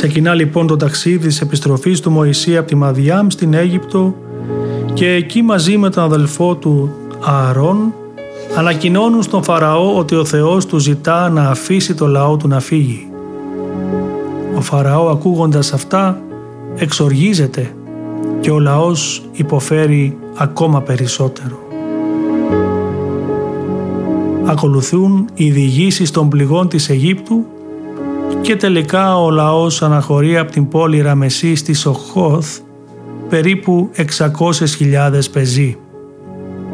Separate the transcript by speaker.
Speaker 1: Ξεκινά λοιπόν το ταξίδι της επιστροφής του Μωυσή από τη Μαδιάμ στην Αίγυπτο και εκεί μαζί με τον αδελφό του Ααρών ανακοινώνουν στον Φαραώ ότι ο Θεός του ζητά να αφήσει το λαό του να φύγει. Ο Φαραώ ακούγοντας αυτά εξοργίζεται και ο λαός υποφέρει ακόμα περισσότερο. Ακολουθούν οι διηγήσεις των πληγών της Αιγύπτου και τελικά ο λαός αναχωρεί από την πόλη Ραμεσή στη Σοχόθ περίπου 600.000 πεζοί.